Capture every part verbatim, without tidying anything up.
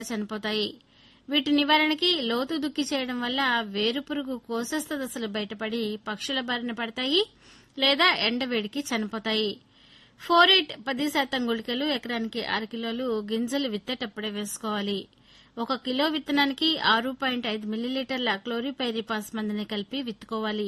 చనిపోతాయి. వీటి నివారణకి లోతు దుక్కి చేయడం వల్ల వేరుపురుగు కోశస్థ దశలు బయటపడి పక్షుల బారిన పడతాయి లేదా ఎండవేడికి చనిపోతాయి. ఫోరేట్ పది శాతం గుళికలు ఎకరానికి ఆరు కిలోలు గింజలు విత్తేటప్పుడే వేసుకోవాలి. ఒక కిలో విత్తనానికి ఆరు పాయింట్ ఐదు మిల్లీలీటర్ల క్లోరిపైరిపాస్ మందుని కలిపి విత్తుకోవాలి.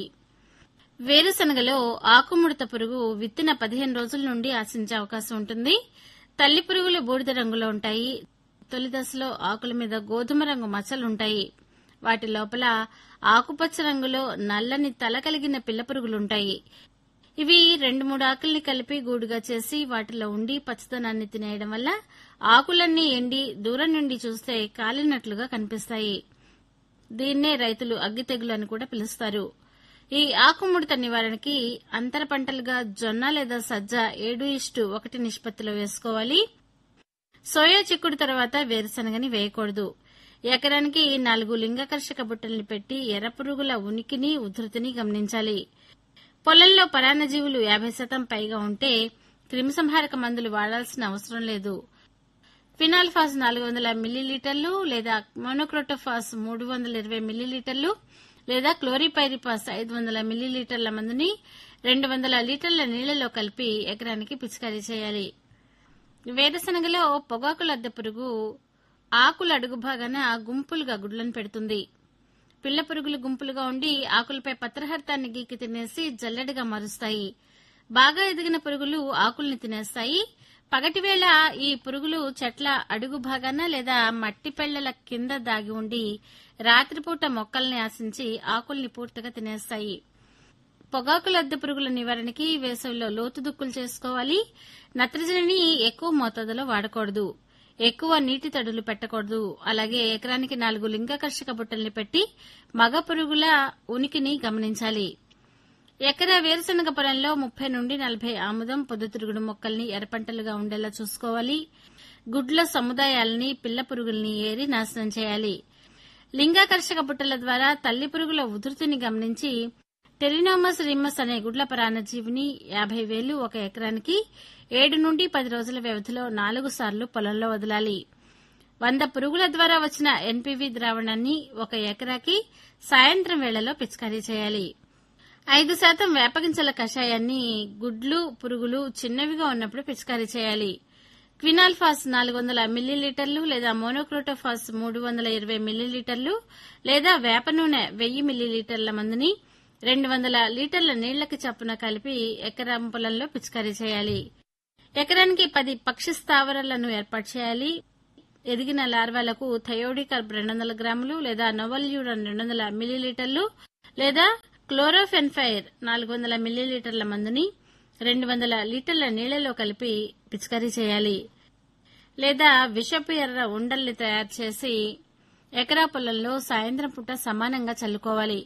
వేరుశనగలో ఆకుముడత పురుగు విత్తిన పదిహేను రోజుల నుండి ఆశించే అవకాశం ఉంటుంది. తల్లి పురుగులు బూడిద రంగులో ఉంటాయి. తొలి దశలో ఆకుల మీద గోధుమ రంగు మచ్చలుంటాయి. వాటి లోపల ఆకుపచ్చ రంగులో నల్లని తల కలిగిన పిల్ల పురుగులుంటాయి. ఇవి రెండు మూడు ఆకుల్ని కలిపి గూడుగా చేసి వాటిలో ఉండి పచ్చదనాన్ని తినేయడం వల్ల ఆకులన్నీ ఎండి దూరం నుండి చూస్తే కాలినట్లుగా కనిపిస్తాయి. దీన్నే రైతులు అగ్గి తెగులు అని కూడా పిలుస్తారు. ఈ ఆకుముడత నివారణకి అంతర పంటలుగా జొన్న లేదా సజ్జ ఏడు ఇష్టు ఒకటి నిష్పత్తిలో వేసుకోవాలి. సోయా చిక్కుడు తర్వాత వేరుశనగని వేయకూడదు. ఎకరానికి నాలుగు లింగాకర్షక బుట్టల్ని పెట్టి ఎర్ర పురుగుల ఉనికిని ఉధృతిని గమనించాలి. పొలంలో పరాన్నజీవులు యాభై శాతం పైగా ఉంటే క్రిమిసంహారక మందులు వాడాల్సిన అవసరం లేదు. ఫినాల్ఫాస్ నాలుగు వందల మిల్లీలీటర్లు లేదా మోనోక్రోటోఫాస్ మూడు వందల ఇరవై మిల్లీలీటర్లు లేదా క్లోరిపైరిపాస్ ఐదు వందల మిల్లీలీటర్ల మందుని రెండు వందల లీటర్ల నీళ్లలో కలిపి ఎకరానికి పిచికారీ చేయాలి. వేరుశనగలో పొగాకు లద్దె పురుగు ఆకుల అడుగు భాగాన గుంపులుగా గుడ్లను పెడుతుంది. పిల్ల పురుగులు గుంపులుగా ఉండి ఆకులపై పత్రహరితాన్ని గీకి తినేసి జల్లెడగా మారుస్తాయి. బాగా ఎదిగిన పురుగులు ఆకుల్ని తినేస్తాయి. పగటివేళ ఈ పురుగులు చెట్ల అడుగు భాగాన లేదా మట్టి పెళ్లల కింద దాగి ఉండి రాత్రిపూట మొక్కల్ని ఆశించి ఆకుల్ని పూర్తిగా తినేస్తాయి. పొగాకు లద్దె పురుగుల నివారణకి వేసవిలో లోతు దుక్కులు చేసుకోవాలి. నత్రజనిని ఎక్కువ మోతాదులో వాడకూడదు. ఎక్కువ నీటి తడులు పెట్టకూడదు. అలాగే ఎకరానికి నాలుగు లింగాకర్షక బుట్టల్ని పెట్టి మగ పురుగుల ఉనికిని గమనించాలి. ఎకరా వేరుశనగ పొలంలో ముప్పై నుండి నలభై ఆముదం పొద్దుతిరుగుడు మొక్కల్ని ఎర్రపంటలుగా ఉండేలా చూసుకోవాలి. గుడ్ల సముదాయాలని పిల్ల పురుగుల్ని ఏరి నాశనం చేయాలి. లింగాకర్షక బుట్టల ద్వారా తల్లి పురుగుల ఉధృతిని గమనించి టెరినోమస్ రిమ్మస్ అనే గుడ్ల పరాన్నజీవిని యాభై వేలు ఒక ఎకరానికి ఏడు నుండి పది రోజుల వ్యవధిలో నాలుగు సార్లు పొలంలో వదలాలి. వంద పురుగుల ద్వారా వచ్చిన ఎన్పీవీ ద్రావణాన్ని ఒక ఎకరాకి సాయంత్రం వేళలో పిచికారీ చేయాలి. ఐదు శాతం వేపగింజల కషాయాన్ని గుడ్లు పురుగులు చిన్నవిగా ఉన్నప్పుడు పిచికారీ చేయాలి. క్వినాల్ఫాస్ నాలుగు వందల మిల్లీలీటర్లు లేదా మోనోక్రోటోఫాస్ మూడు వందల ఇరవై మిల్లీలీటర్లు లేదా వేప నూనె వెయ్యి మిల్లీలీటర్ల మందుని రెండు వందల లీటర్ల నీళ్లకి చప్పున కలిపి ఎకరం పొలంలో పిచికారీ చేయాలి. ఎకరానికి పది పక్షి స్థావరాలను ఏర్పాటు చేయాలి. ఎదిగిన లార్వాలకు థయోడికార్బ్ రెండు వందల గ్రాములు లేదా నోవల్యూరన్ రెండు వందల మిల్లీలీటర్లు లేదా క్లోరోఫెన్ఫైర్ నాలుగు వందల మిల్లీలీటర్ల మందుని రెండు వందల లీటర్ల నీళ్లలో కలిపి పిచికారీ చేయాలి. లేదా విషపు ఎర్ర ఉండల్ని తయారు చేసి ఎకరా పొలంలో సాయంత్రం పూట సమానంగా చల్లుకోవాలి.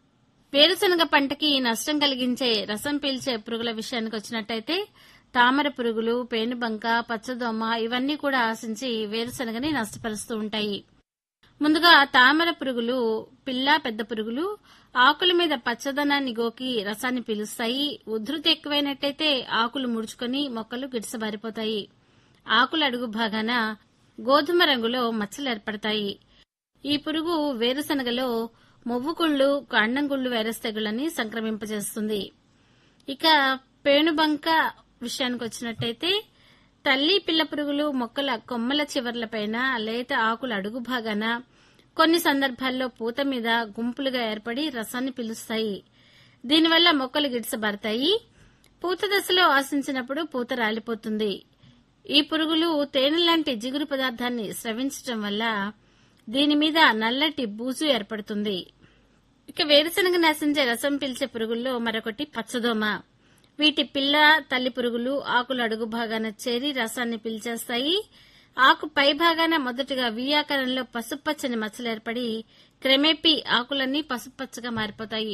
వేరుశనగ పంటకి నష్టం కలిగించే రసం పీల్చే పురుగుల విషయానికి వచ్చినట్టయితే తామర పురుగులు, పేనుబంక, పచ్చదోమ ఇవన్నీ కూడా ఆశించి వేరుశనగని నష్టపరుస్తూ ఉంటాయి. ముందుగా తామర పురుగులు పిల్ల పెద్ద పురుగులు ఆకుల మీద పచ్చదనాన్ని గోకి రసాన్ని పీలుస్తాయి. ఉధృతి ఎక్కువైనట్టయితే ఆకులు ముడుచుకొని మొక్కలు గిడిసబారిపోతాయి. ఆకుల అడుగు భాగాన గోధుమ రంగులో మచ్చలు ఏర్పడతాయి. ఈ పురుగు వేరుశనగలో మొవ్వుకుళ్లు, కాండంగుళ్లు వైరస్ తెగుళ్లని సంక్రమింపజేస్తుంది. ఇక పేనుబంక విషయానికి వచ్చినట్టయితే తల్లి పిల్ల పురుగులు మొక్కల కొమ్మల చివర్లపైన లేత ఆకుల అడుగు భాగాన కొన్ని సందర్భాల్లో పూత మీద గుంపులుగా ఏర్పడి రసాన్ని పీలుస్తాయి. దీనివల్ల మొక్కలు గిడిసబారతాయి. పూత దశలో ఆశించినప్పుడు పూత రాలిపోతుంది. ఈ పురుగులు తేనె లాంటి జిగురు పదార్థాన్ని స్రవించడం వల్ల దీని మీద నల్లటి బూజు ఏర్పడుతుంది. ఇక వేరుశనగ నాశించే రసం పీల్చే పురుగుల్లో మరొకటి పచ్చదోమ. వీటి పిల్ల తల్లి పురుగులు ఆకుల అడుగు భాగాన చేరి రసాన్ని పీల్చేస్తాయి. ఆకు పై భాగాన మొదటగా వి ఆకారంలో పసుపచ్చని మచ్చలు ఏర్పడి క్రమేపీ ఆకులన్నీ పసుపచ్చగా మారిపోతాయి.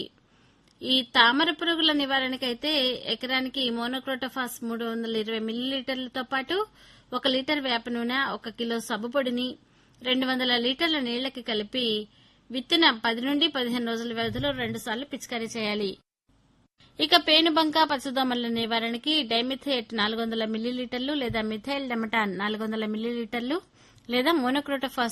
ఈ తామర పురుగుల నివారణకైతే ఎకరానికి మోనోక్రోటోఫాస్ మూడు వందల ఇరవై మిల్లీలీటర్లతో పాటు ఒక లీటర్ వేప నూనె, ఒక కిలో సబ్బు పొడిని రెండు వందల లీటర్ల నీళ్లకి కలిపి విత్తిన పది నుండి పదిహేను రోజుల వ్యవధిలో రెండు సార్లు పిచికారీ చేయాలి. ఇక పేనుబంక పచ్చదోమల నివారణకి డైమిథేట్ నాలుగు వందల మిల్లీలీటర్లు లేదా మిథైల్ డెమటాన్ నాలుగు వందల మిల్లీలీటర్లు లేదా మోనోక్రోటోఫాస్